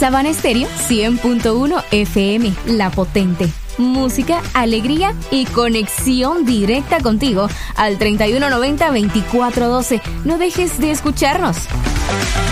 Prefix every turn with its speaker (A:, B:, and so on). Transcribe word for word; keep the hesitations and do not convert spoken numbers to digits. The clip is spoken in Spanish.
A: Sabana Estéreo cien punto uno F M, La Potente. Música, alegría y conexión directa contigo al treinta y uno noventa veinticuatro doce. No dejes de escucharnos.